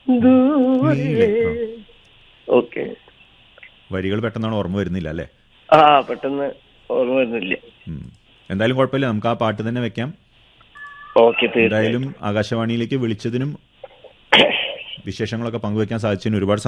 ദൂരെ. ഓക്കെ. വരികൾ പെട്ടെന്നാണ് ഓർമ്മ വരുന്നില്ല അല്ലേ? പെട്ടെന്ന് ഓർമ്മ വരുന്നില്ല. എന്തായാലും കുഴപ്പമില്ല, നമുക്ക് ആ പാട്ട് തന്നെ വെക്കാം. ഓക്കെ. എന്തായാലും ആകാശവാണിയിലേക്ക് വിളിച്ചതിനും വിശേഷങ്ങളൊക്കെ പങ്കുവെക്കാൻ സാധിച്ചതിന് ഒരുപാട്